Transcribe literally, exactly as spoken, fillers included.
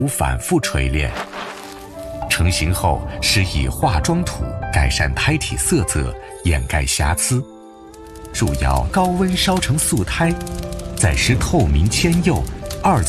反复锤炼。成型后施以化妆土改善胎体色泽，掩盖瑕疵。入窑高温烧成素胎，再施透明铅釉，二